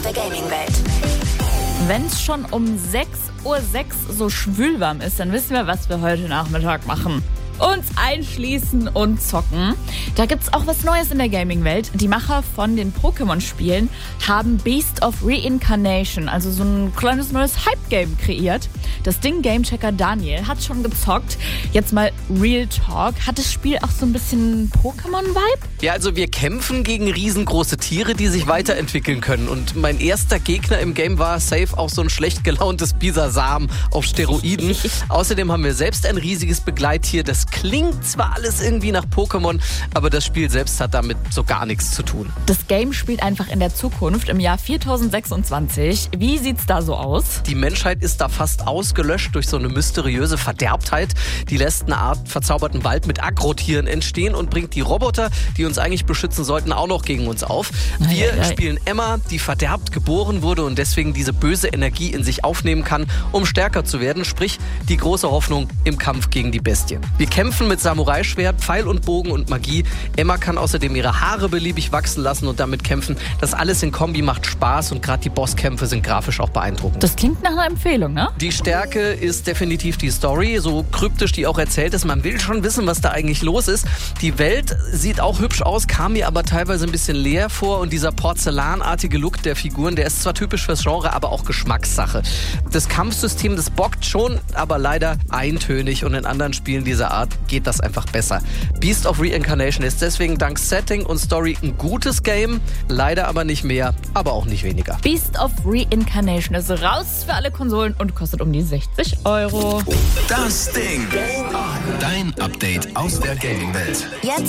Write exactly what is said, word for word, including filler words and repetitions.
der Gaming-Welt. Wenn es schon um sechs Uhr sechs so schwülwarm ist, dann wissen wir, was wir heute Nachmittag machen. Uns einschließen und zocken. Da gibt's auch was Neues in der Gaming-Welt. Die Macher von den Pokémon-Spielen haben Beast of Reincarnation, also so ein kleines neues Hype-Game kreiert. Das Ding Gamechecker Daniel hat schon gezockt. Jetzt mal Real Talk. Hat das Spiel auch so ein bisschen Pokémon-Vibe? Ja, also wir kämpfen gegen riesengroße Tiere, die sich weiterentwickeln können. Und mein erster Gegner im Game war safe auch so ein schlecht gelauntes Bisasam auf Steroiden. Außerdem haben wir selbst ein riesiges Begleittier. Das klingt zwar alles irgendwie nach Pokémon, aber das Spiel selbst hat damit so gar nichts zu tun. Das Game spielt einfach in der Zukunft, im Jahr viertausendsechsundzwanzig. Wie sieht's da so aus? Die Menschheit ist da fast ausgelöscht durch so eine mysteriöse Verderbtheit. Die lässt eine Art verzauberten Wald mit Agrotieren entstehen und bringt die Roboter, die uns eigentlich beschützen sollten, auch noch gegen uns auf. Wir Eieiei. spielen Emma, die verderbt geboren wurde und deswegen diese böse Energie in sich aufnehmen kann, um stärker zu werden. Sprich, die große Hoffnung im Kampf gegen die Bestien. Wir kämpfen mit Samurai-Schwert, Pfeil und Bogen und Magie. Emma kann außerdem ihre Haare beliebig wachsen lassen und damit kämpfen. Das alles in Kombi macht Spaß und gerade die Bosskämpfe sind grafisch auch beeindruckend. Das klingt nach einer Empfehlung, ne? Die Stärke ist definitiv die Story, so kryptisch die auch erzählt ist. Man will schon wissen, was da eigentlich los ist. Die Welt sieht auch hübsch aus, kam mir aber teilweise ein bisschen leer vor. Und dieser porzellanartige Look der Figuren, der ist zwar typisch fürs Genre, aber auch Geschmackssache. Das Kampfsystem, das bockt schon, aber leider eintönig. Und in anderen Spielen dieser Art geht das einfach besser. Beast of Reincarnation ist deswegen dank Setting und Story ein gutes Game. Leider aber nicht mehr, aber auch nicht weniger. Beast of Reincarnation ist raus für alle Konsolen und kostet um die sechzig Euro. Das Ding. Dein Update aus der Gaming-Welt. Jetzt